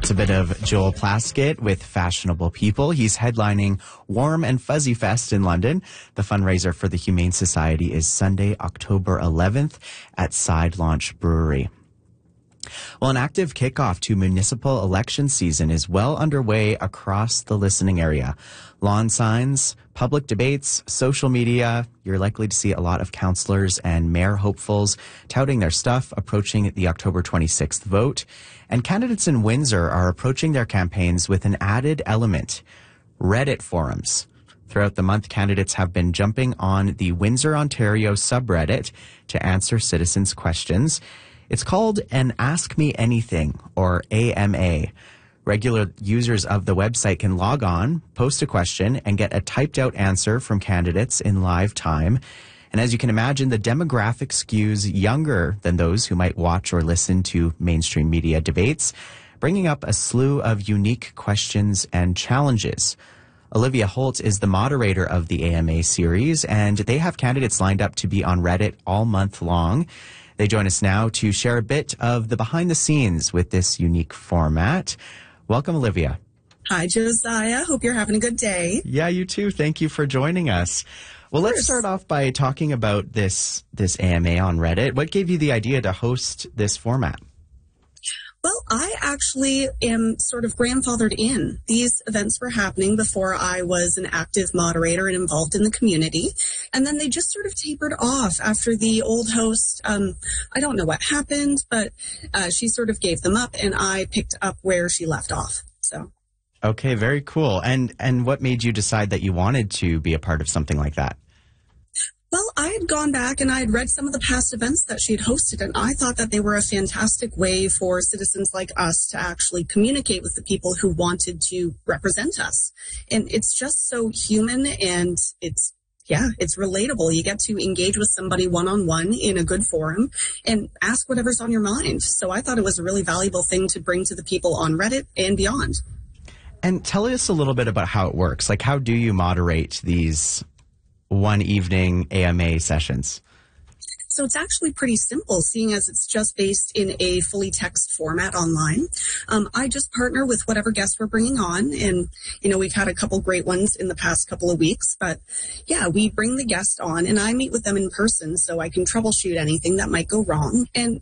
It's a bit of Joel Plaskett with Fashionable People. He's headlining Warm and Fuzzy Fest in London. The fundraiser for the Humane Society is Sunday, October 11th at Side Launch Brewery. Well, an active kickoff to municipal election season is well underway across the listening area. Lawn signs, public debates, social media. You're likely to see a lot of councillors and mayor hopefuls touting their stuff approaching the October 26th vote. And candidates in Windsor are approaching their campaigns with an added element, Reddit forums. Throughout the month, candidates have been jumping on the Windsor, Ontario subreddit to answer citizens' questions. It's called an Ask Me Anything, or AMA. Regular users of the website can log on, post a question, and get a typed-out answer from candidates in live time. And as you can imagine, the demographic skews younger than those who might watch or listen to mainstream media debates, bringing up a slew of unique questions and challenges. Olivia Holt is the moderator of the AMA series, and they have candidates lined up to be on Reddit all month long. They join us now to share a bit of the behind the scenes with this unique format. Welcome, Olivia. Hi, Josiah. Hope you're having a good day. Yeah, you too. Thank you for joining us. Well, let's start off by talking about this AMA on Reddit. What gave you the idea to host this format? Well, I actually am sort of grandfathered in. These events were happening before I was an active moderator and involved in the community. And then they just sort of tapered off after the old host. I don't know what happened, but she sort of gave them up and I picked up where she left off. So. Okay, very cool. And what made you decide that you wanted to be a part of something like that? Well, I had gone back and I had read some of the past events that she had hosted, and I thought that they were a fantastic way for citizens like us to actually communicate with the people who wanted to represent us. And it's just so human, and it's relatable. You get to engage with somebody one-on-one in a good forum and ask whatever's on your mind. So I thought it was a really valuable thing to bring to the people on Reddit and beyond. And tell us a little bit about how it works. Like, how do you moderate these one evening AMA sessions? So it's actually pretty simple, seeing as it's just based in a fully text format online. I just partner with whatever guest we're bringing on. And, we've had a couple great ones in the past couple of weeks. But, yeah, we bring the guest on and I meet with them in person so I can troubleshoot anything that might go wrong. And